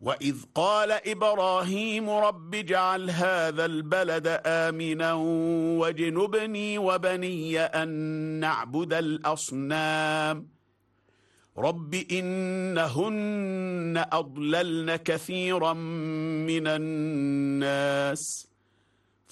وإذ قال إبراهيم رب اجعل هذا البلد آمنا واجنبني وبني أن نعبد الأصنام رب إنهن أضللن كثيرا من الناس